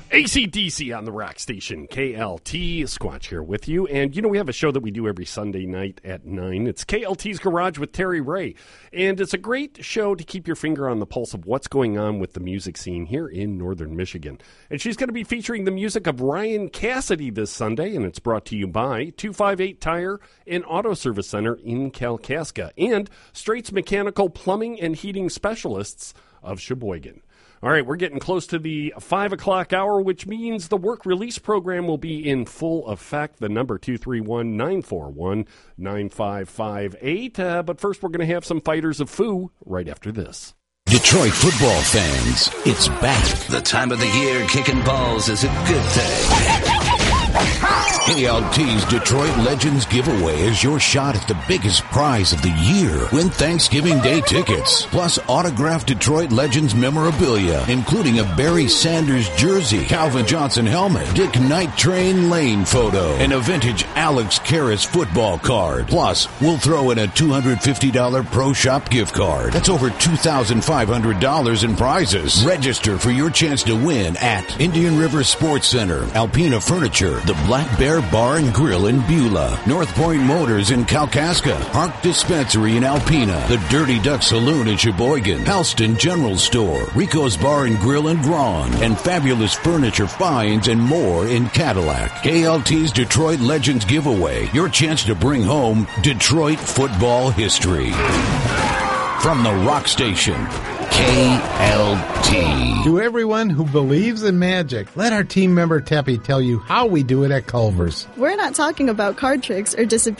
AC/DC on the rock station, KLT. Squatch here with you. And, we have a show that we do every Sunday night at 9. It's KLT's Garage with Terry Ray. And it's a great show to keep your finger on the pulse of what's going on with the music scene here in northern Michigan. And she's going to be featuring the music of Ryan Cassidy this Sunday, and it's brought to you by 258 Tire and Auto Service Center in Kalkaska and Straits Mechanical Plumbing and Heating Specialists of Sheboygan. All right, we're getting close to the 5 o'clock hour, which means the work release program will be in full effect. The number 231-941-9558. But first, we're going to have some Fighters of Foo right after this. Detroit football fans, it's back. The time of the year kicking balls is a good thing. KLT's Detroit Legends giveaway is your shot at the biggest prize of the year. Win Thanksgiving Day tickets, plus autographed Detroit Legends memorabilia, including a Barry Sanders jersey, Calvin Johnson helmet, Dick Night Train Lane photo, and a vintage Alex Karras football card. Plus, we'll throw in a $250 Pro Shop gift card. That's over $2,500 in prizes. Register for your chance to win at Indian River Sports Center, Alpina Furniture, the Black Bear Bar and Grill in Beulah, North Point Motors in Kalkaska, Park Dispensary in Alpena, the Dirty Duck Saloon in Sheboygan, Halston General Store, Rico's Bar and Grill in Braun, and Fabulous Furniture Finds and more in Cadillac. KLT's Detroit Legends giveaway, your chance to bring home Detroit football history. From the rock station, KLT. To everyone who believes in magic, let our team member Teppy tell you how we do it at Culver's. We're not talking about card tricks or disappearing.